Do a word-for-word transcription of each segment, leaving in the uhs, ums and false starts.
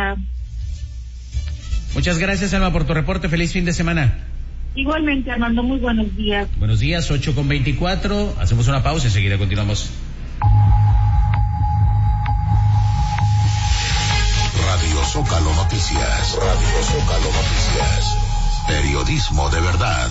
día. Muchas gracias, Alma, por tu reporte. Feliz fin de semana. Igualmente, Armando, muy buenos días. Buenos días, ocho con veinticuatro. Hacemos una pausa y enseguida continuamos. Radio Zócalo Noticias. Radio Zócalo Noticias. Periodismo de verdad.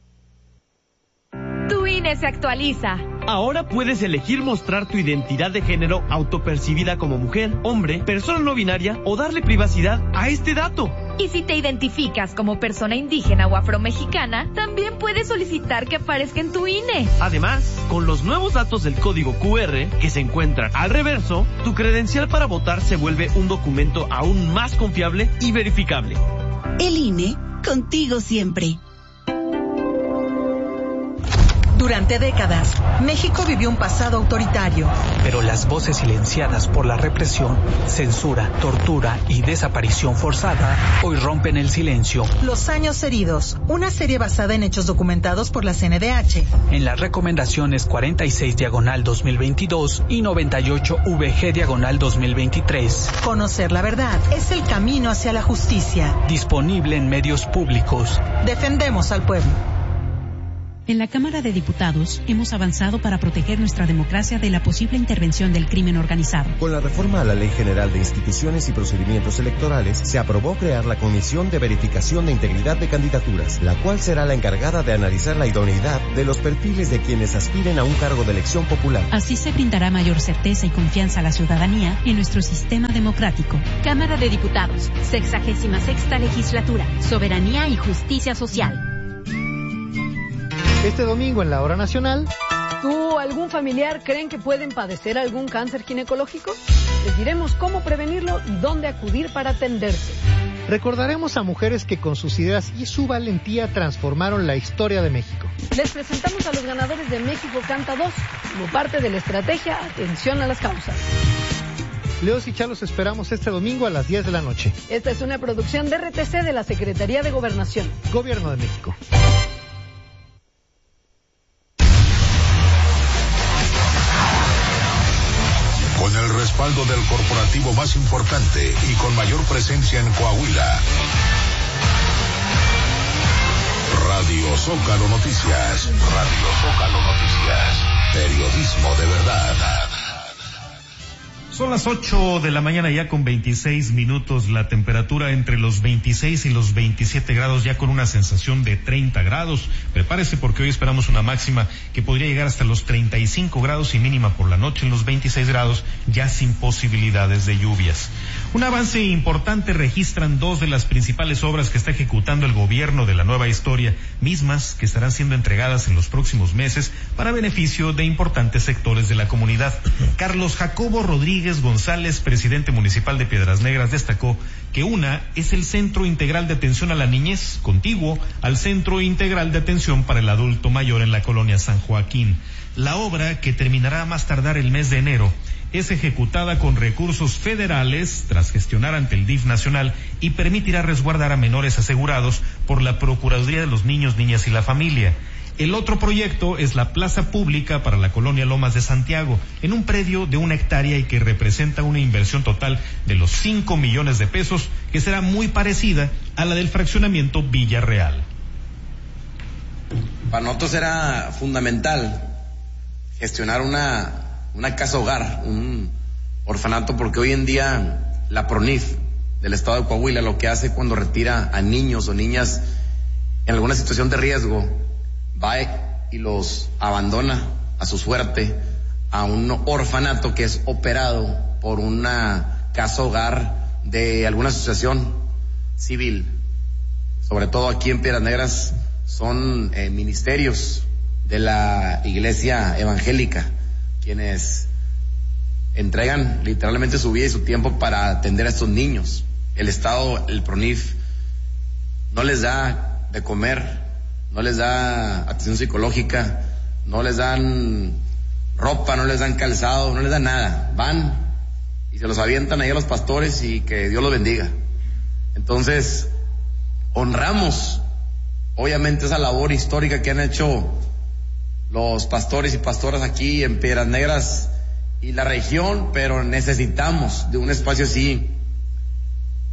Tu I N E se actualiza. Ahora puedes elegir mostrar tu identidad de género autopercibida como mujer, hombre, persona no binaria o darle privacidad a este dato. Y si te identificas como persona indígena o afromexicana, también puedes solicitar que aparezca en tu I N E. Además, con los nuevos datos del código cu erre que se encuentran al reverso, tu credencial para votar se vuelve un documento aún más confiable y verificable. El I N E, contigo siempre. Durante décadas, México vivió un pasado autoritario. Pero las voces silenciadas por la represión, censura, tortura y desaparición forzada hoy rompen el silencio. Los años heridos, una serie basada en hechos documentados por la C N D H. En las recomendaciones cuarenta y seis diagonal dos mil veintidós y noventa y ocho V G diagonal dos mil veintitrés. Conocer la verdad es el camino hacia la justicia. Disponible en medios públicos. Defendemos al pueblo. En la Cámara de Diputados hemos avanzado para proteger nuestra democracia de la posible intervención del crimen organizado. Con la reforma a la Ley General de Instituciones y Procedimientos Electorales, se aprobó crear la Comisión de Verificación de Integridad de Candidaturas, la cual será la encargada de analizar la idoneidad de los perfiles de quienes aspiren a un cargo de elección popular. Así se brindará mayor certeza y confianza a la ciudadanía en nuestro sistema democrático. Cámara de Diputados, sexagésima sexta legislatura, soberanía y justicia social. Este domingo en la Hora Nacional. ¿Tú o algún familiar creen que pueden padecer algún cáncer ginecológico? Les diremos cómo prevenirlo y dónde acudir para atenderse. Recordaremos a mujeres que con sus ideas y su valentía transformaron la historia de México. Les presentamos a los ganadores de México Canta dos, como parte de la estrategia Atención a las Causas. Leos y Chá los esperamos este domingo a las diez de la noche. Esta es una producción de R T C de la Secretaría de Gobernación. Gobierno de México. Con el respaldo del corporativo más importante y con mayor presencia en Coahuila. Radio Zócalo Noticias. Radio Zócalo Noticias. Periodismo de verdad. Son las ocho de la mañana ya con veintiséis minutos, la temperatura entre los veintiséis y los veintisiete grados, ya con una sensación de treinta grados. Prepárese porque hoy esperamos una máxima que podría llegar hasta los treinta y cinco grados y mínima por la noche en los veintiséis grados, ya sin posibilidades de lluvias. Un avance importante registran dos de las principales obras que está ejecutando el gobierno de la nueva historia, mismas que estarán siendo entregadas en los próximos meses para beneficio de importantes sectores de la comunidad. Carlos Jacobo Rodríguez González, presidente municipal de Piedras Negras, destacó que una es el Centro Integral de Atención a la Niñez, contiguo al Centro Integral de Atención para el Adulto Mayor en la colonia San Joaquín. La obra, que terminará a más tardar el mes de enero, es ejecutada con recursos federales tras gestionar ante el D I F nacional y permitirá resguardar a menores asegurados por la Procuraduría de los Niños, Niñas y la Familia. El otro proyecto es la plaza pública para la colonia Lomas de Santiago, en un predio de una hectárea y que representa una inversión total de los cinco millones de pesos, que será muy parecida a la del fraccionamiento Villarreal. Para nosotros era fundamental gestionar una, una casa hogar, un orfanato, porque hoy en día la PRONIF del estado de Coahuila lo que hace cuando retira a niños o niñas en alguna situación de riesgo, va y los abandona a su suerte a un orfanato que es operado por una casa hogar de alguna asociación civil. Sobre todo aquí en Piedras Negras son eh, ministerios de la iglesia evangélica quienes entregan literalmente su vida y su tiempo para atender a estos niños. El Estado, el PRONIF, no les da de comer, no les da atención psicológica, no les dan ropa, no les dan calzado, no les dan nada. Van y se los avientan ahí a los pastores y que Dios los bendiga. Entonces, honramos obviamente esa labor histórica que han hecho los pastores y pastoras aquí en Piedras Negras y la región, pero necesitamos de un espacio así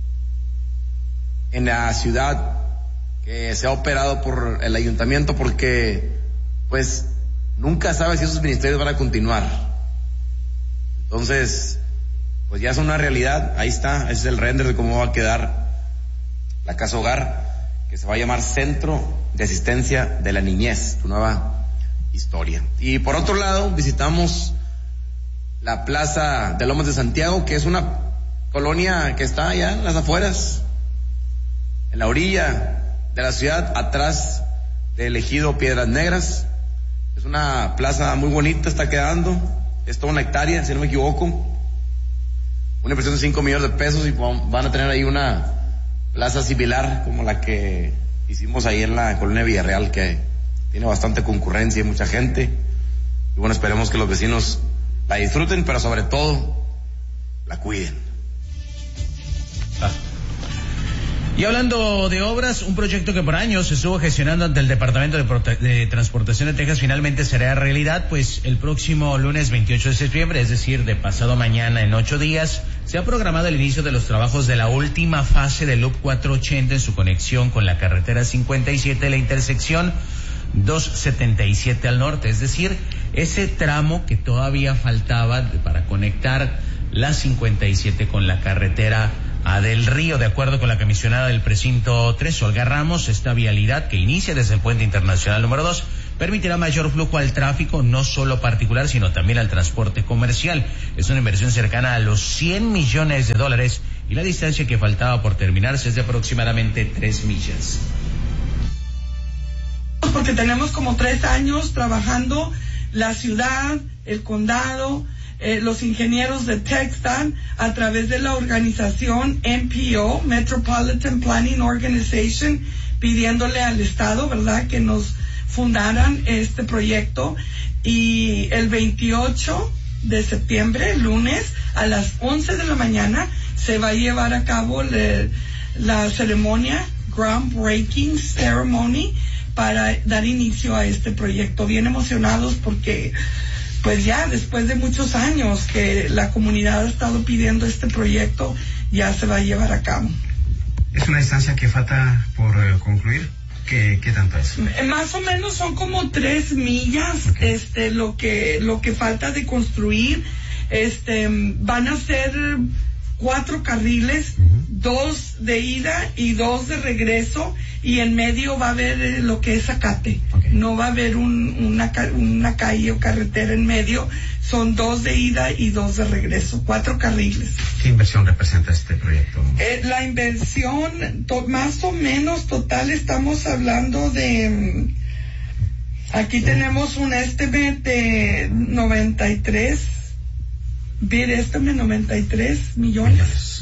en la ciudad que se ha operado por el ayuntamiento, porque pues nunca sabes si esos ministerios van a continuar. Entonces, pues ya es una realidad. Ahí está, ese es el render de cómo va a quedar la casa hogar, que se va a llamar Centro de Asistencia de la Niñez, tu nueva historia. Y por otro lado, visitamos la Plaza de Lomas de Santiago, que es una colonia que está allá en las afueras, en la orilla de la ciudad, atrás del ejido Piedras Negras. Es una plaza muy bonita, está quedando, es toda una hectárea, si no me equivoco, una inversión de cinco millones de pesos, y van a tener ahí una plaza similar como la que hicimos ahí en la colonia Villarreal, que tiene bastante concurrencia y mucha gente, y bueno, esperemos que los vecinos la disfruten, pero sobre todo la cuiden. Ah. Y hablando de obras, un proyecto que por años se estuvo gestionando ante el Departamento de, Prote- de Transportación de Texas finalmente será realidad, pues el próximo lunes veintiocho de septiembre, es decir, de pasado mañana en ocho días, se ha programado el inicio de los trabajos de la última fase del Loop cuatrocientos ochenta en su conexión con la carretera cincuenta y siete de la intersección doscientos setenta y siete al norte, es decir, ese tramo que todavía faltaba para conectar la cincuenta y siete con la carretera a Del Río. De acuerdo con la comisionada del precinto tres, Olga Ramos, esta vialidad que inicia desde el puente internacional número dos permitirá mayor flujo al tráfico, no solo particular, sino también al transporte comercial. Es una inversión cercana a los cien millones de dólares y la distancia que faltaba por terminarse es de aproximadamente tres millas. Porque tenemos como tres años trabajando la ciudad, el condado, Eh, los ingenieros de Texan a través de la organización M P O, Metropolitan Planning Organization, pidiéndole al Estado, ¿verdad?, que nos fundaran este proyecto. Y el veintiocho de septiembre, lunes, a las once de la mañana, se va a llevar a cabo le, la ceremonia, groundbreaking ceremony, para dar inicio a este proyecto. Bien emocionados porque pues ya después de muchos años que la comunidad ha estado pidiendo este proyecto, ya se va a llevar a cabo. ¿Es una distancia que falta por eh, concluir? ¿Qué, ¿Qué tanto es? Más o menos son como tres millas, okay. este, lo que, lo que falta de construir. Este, van a ser cuatro carriles, uh-huh. dos de ida y dos de regreso, y en medio va a haber lo que es zacate. Okay. No va a haber un, una, una calle o carretera en medio, son dos de ida y dos de regreso, cuatro carriles. ¿Qué inversión representa este proyecto? Eh, la inversión, to, más o menos total, estamos hablando de, aquí uh-huh. tenemos un estimate de noventa y tres, bid estimate noventa y tres millones.